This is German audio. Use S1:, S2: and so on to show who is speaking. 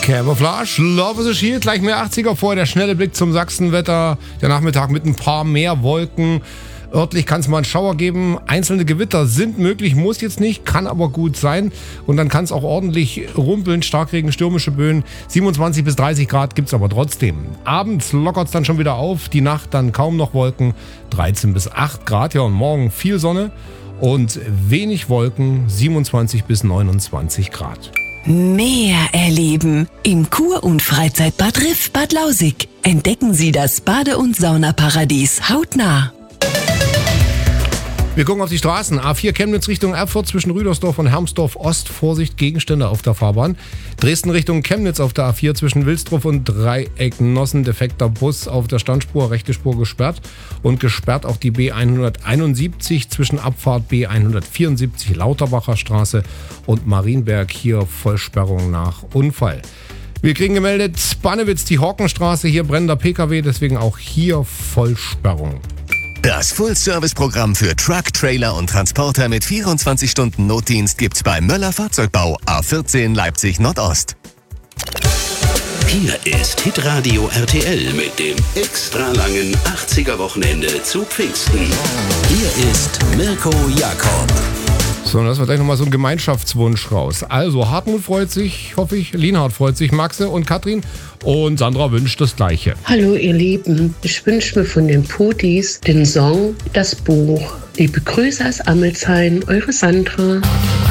S1: Camouflage, Love is a Shield, gleich mehr 80er. Vorher der schnelle Blick zum Sachsenwetter. Der Nachmittag mit ein paar mehr Wolken. Örtlich kann es mal einen Schauer geben. Einzelne Gewitter sind möglich, muss jetzt nicht, kann aber gut sein. Und dann kann es auch ordentlich rumpeln, Starkregen, stürmische Böen. 27 bis 30 Grad gibt es aber trotzdem. Abends lockert es dann schon wieder auf. Die Nacht dann kaum noch Wolken. 13 bis 8 Grad. Ja, und morgen viel Sonne und wenig Wolken. 27 bis 29 Grad.
S2: Meer erleben im Kur- und Freizeitbad Riff Bad Lausick. Entdecken Sie das Bade- und Saunaparadies hautnah.
S1: Wir gucken auf die Straßen. A4 Chemnitz Richtung Erfurt zwischen Rüdersdorf und Hermsdorf Ost. Vorsicht, Gegenstände auf der Fahrbahn. Dresden Richtung Chemnitz auf der A4 zwischen Wilsdruff und Dreiecknossen. Defekter Bus auf der Standspur, rechte Spur gesperrt. Und gesperrt auch die B171 zwischen Abfahrt B174 Lauterbacher Straße und Marienberg. Hier Vollsperrung nach Unfall. Wir kriegen gemeldet, Bannewitz, die Horkenstraße, hier brennender PKW, deswegen auch hier Vollsperrung.
S3: Das Full-Service-Programm für Truck, Trailer und Transporter mit 24 Stunden Notdienst gibt's bei Möller Fahrzeugbau, A14 Leipzig Nordost.
S4: Hier ist Hitradio RTL mit dem extra langen 80er-Wochenende zu Pfingsten. Hier ist Mirko Jakob.
S1: So, dann lassen wir gleich nochmal so einen Gemeinschaftswunsch raus. Also, Hartmut freut sich, hoffe ich, Lienhard freut sich, Maxe und Katrin und Sandra wünscht das Gleiche.
S5: Hallo ihr Lieben, ich wünsche mir von den Putis den Song Das Buch. Liebe Grüße aus Amelzheim, eure Sandra.